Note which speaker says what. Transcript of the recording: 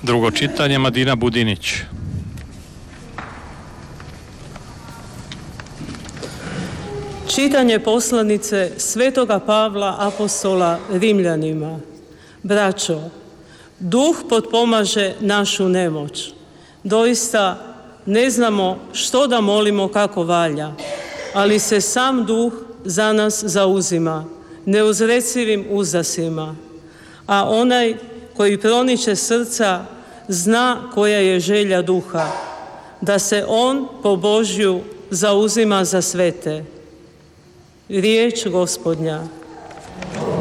Speaker 1: Drugo čitanje, Madina Budinić.
Speaker 2: Čitanje poslanice Svetoga Pavla apostola Rimljanima. Braćo, Duh potpomaže našu nemoć. Doista ne znamo što da molimo kako valja, ali se sam Duh za nas zauzima, neuzrecivim uzdasima. A onaj koji proniče srca zna koja je želja Duha, da se on po Božju zauzima za svete. Riječ Gospodnja.